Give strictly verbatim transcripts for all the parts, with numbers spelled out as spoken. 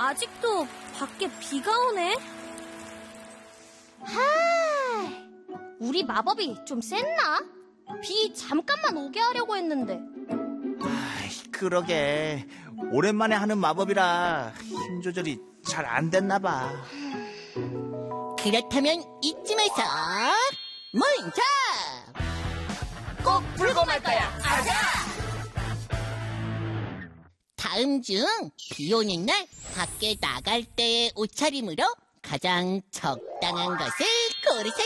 아직도 밖에 비가 오네. 하, 우리 마법이 좀 셌나? 비 잠깐만 오게 하려고 했는데. 아이, 그러게. 오랜만에 하는 마법이라 힘 조절이 잘 안 됐나 봐. 그렇다면 이쯤에서 문자! 꼭 불고 말 거야. 아자! 다음 중 비 오는 날 밖에 나갈 때의 옷차림으로 가장 적당한 것을 고르세요.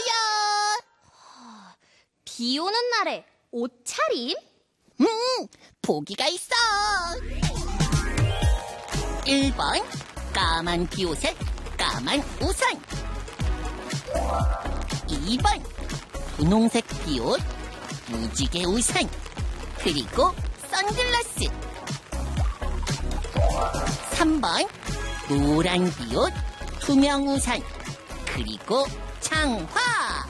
비 오는 날에 옷차림? 음, 보기가 있어. 일 번 까만 비옷에 까만 우산. 이 번 분홍색 비옷, 무지개 우산, 그리고 선글라스. 삼 번 노란 비옷, 투명 우산, 그리고 창화.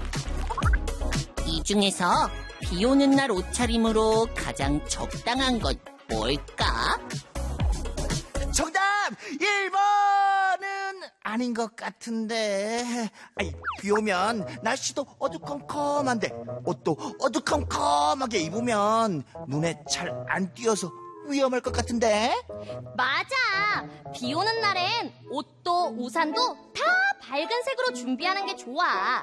이 중에서 비 오는 날 옷차림으로 가장 적당한 건 뭘까? 정답! 일 번은 아닌 것 같은데. 아이, 비 오면 날씨도 어두컴컴한데 옷도 어두컴컴하게 입으면 눈에 잘 안 띄어서 위험할 것 같은데. 맞아. 비 오는 날엔 옷도 우산도 다 밝은 색으로 준비하는 게 좋아.